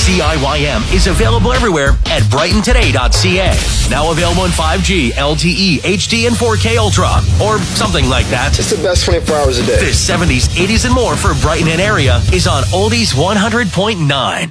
CIYM is available everywhere at brightontoday.ca. Now available in 5G, LTE, HD, and 4K Ultra, or something like that. It's the best 24 hours a day. This 70s, 80s, and more for Brighton and area is on Oldies 100.9.